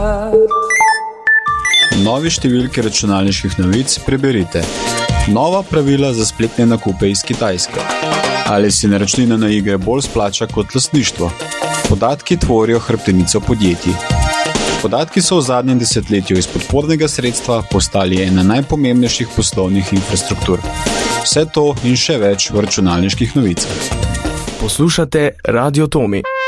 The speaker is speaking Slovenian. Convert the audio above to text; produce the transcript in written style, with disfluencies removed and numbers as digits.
Novi številki računalniških novic preberite. Nova pravila za spletne nakupe iz Kitajske. Ali si naročnina na igre bolj splača kot lastništvo? Podatki tvorijo hrbtenico podjetij. Podatki so v zadnjem desetletju iz podpornega sredstva postali ena najpomembnejših poslovnih infrastruktur. Vse to in še več v računalniških novicah. Poslušate Radio Tomi.